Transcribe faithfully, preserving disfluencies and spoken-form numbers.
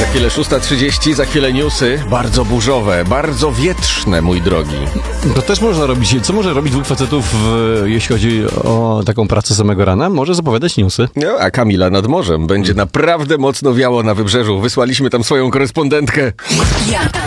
chwilę szósta trzydzieści, za chwilę newsy. Bardzo burzowe, bardzo wietrzne, mój drogi. To też można robić. Co może robić dwóch facetów, jeśli chodzi o taką pracę samego rana? Może zapowiadać newsy. No, a Kamila nad morzem. Będzie naprawdę mocno wiało na wybrzeżu. Wysłaliśmy tam swoją korespondentkę. Ja.